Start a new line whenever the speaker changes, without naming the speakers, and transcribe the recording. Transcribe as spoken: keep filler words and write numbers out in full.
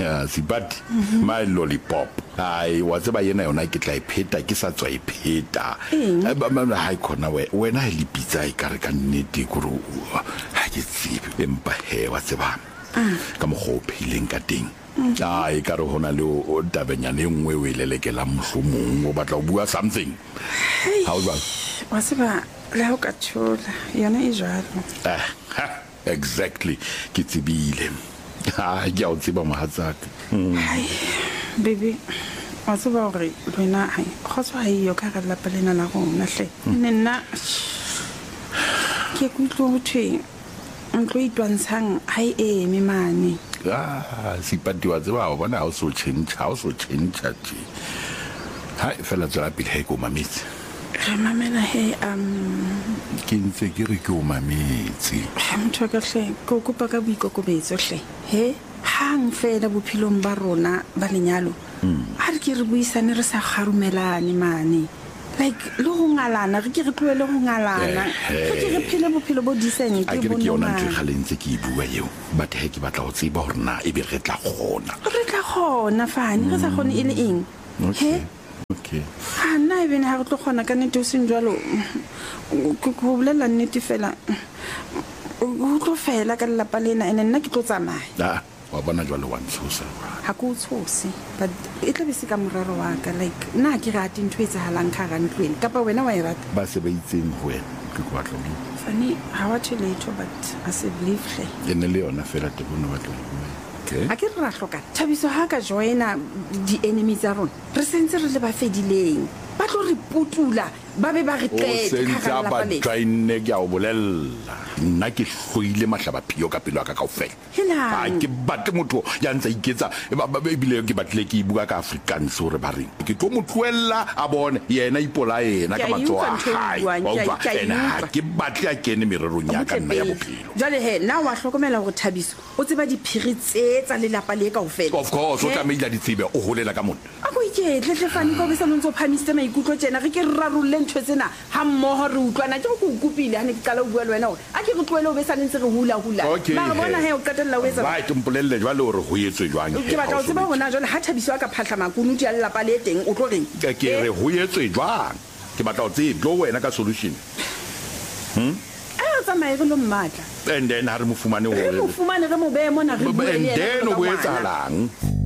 Yeah, Sipati, my lollipop. I was about you know, I get like peta, kiss at a peta. I corner when I leap pizza, I can need the guru. I get sleep in Bahe, what's about. Come hope healing cutting. I got a honalo or Davenyan, we will like a lamb, but I'll something. How about
what's about Laukatul? Yana Israel.
Ah, exactly. Kitsibile. Ah, ya utsiba mahazak.
Hai, baby. What's about it? When I, what's why you can't la pelina na home, Nashe? Nena. Kikutu tree. And great ones hang high a me money.
Ah, Sipati was about one house will change, house will change. Hi, fellas, I be hego, mamit.
Mamma, hey, um,
Kinse Kiriko, mamit.
I'm talking go go back a week or go hey, hang fed up with Pilum Barona, Balignalo. I'll give we send us a harumela ni money. Like long alana, give a long alana. Give a pillow pillow descent.
I get you on Halinski Buayo, but Heki Batauzi Borna, Ibireta Hona.
Rita Hona, fine, was a hon in ing.
Okay. Okay.
And I even have to Hona can do Sinjalo. Kukula Nitifella. Who fell like a lapalina and a nakitozama.
Ah, Wabanajalo one so.
Haku's horsey, but it'll be Sikamuraka like Nakirat in Twitter Halanka and Queen. Kappa when I rat.
Basabating when Kukwatlo.
Funny, how to later, but as a belief.
In the Leona fell at the Bunuatu.
I get Rahoka. Tabiso Haka joina the enemies are on. Presenter the Buffet delaying. Battle Putula, Baby Barricade,
trying Negabolel. Nike Huile Mashaba Pioca Piloca Coffee. I give Batamuto, Yansa Giza, Baby Gibatleki, Buaka African Surabari. Kitomutuella, Abon, Yena Polae, Nakamato, and I give Batia Kenny Runyaka and Nayapi.
Jolly, now I Hocomela or Tabis. What's about the periods and the Lapaleca of Fed?
Of course, what I mean that it's even Ohole Lagamon.
Oh, yeah, let the funny conversation of Pamista make good and Rarulentresina, Hamoru, and I don't go goopy and it color well and out. I can go over Salin's hula hula. Okay, I have got a low right to Pulele Valor, who is one. I was about when I don't have to be Saka Patama, Kunutia Lapaleting, or calling.
Kere, who is a drug? Kibatoti, go and a solution. Hmm? I don't know matter. And then Harmufumano, and then where's Alang?